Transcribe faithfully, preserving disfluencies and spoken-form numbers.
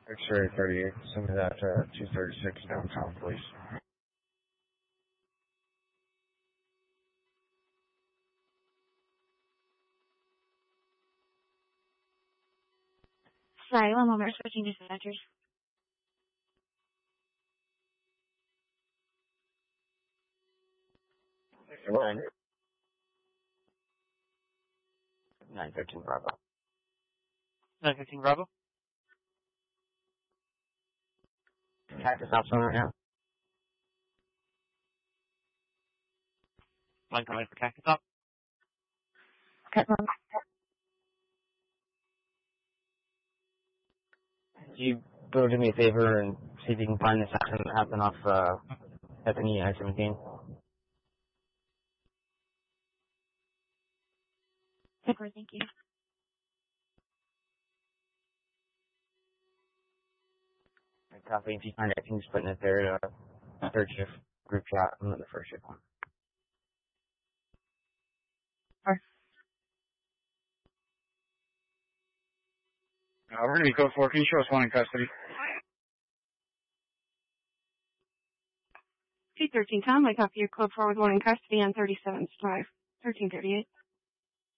X-ray thirty-eight, send me that uh, two thirty-six downtown, please. Sorry, one moment. We're switching dispatchers. One. nine thirteen Bravo. nine fifteen Bravo. Cactus stop sign right now. Line coming for Cactus Stop. Okay. Could you go do me a favor and see if you can find this accident that happened off uh, F N E I seventeen? Super, thank you. Copy. If you find it, I can just put in a third, uh, third shift group chat. I'm not the first shift one. Sure. Uh, we're going to be code four. Can you show us one in custody? two thirteen Tom, I copy your code four with one in custody on thirty-seventh Drive, thirteen thirty-eight.